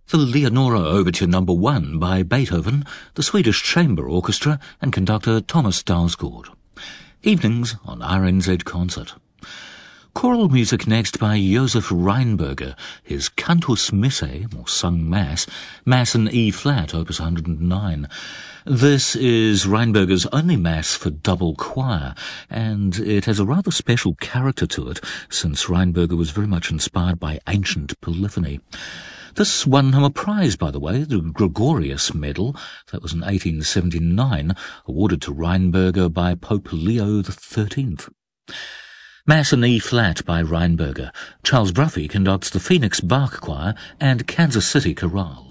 The Leonora Overture No. 1 by Beethoven, the Swedish Chamber Orchestra and conductor Thomas Dausgaard. Evenings on RNZ Concert. Choral music next by Josef Rheinberger, his Cantus Missae, or Sung Mass, Mass in E-flat, opus 109. This is Rheinberger's only Mass for double choir, and it has a rather special character to it, since Rheinberger was very much inspired by ancient polyphony. This won him a prize, by the way, the Gregorius Medal. That was in 1879, awarded to Rheinberger by Pope Leo XIII. Mass in E-flat by Rheinberger. Charles Bruffy conducts the Phoenix Bach Choir and Kansas City Chorale.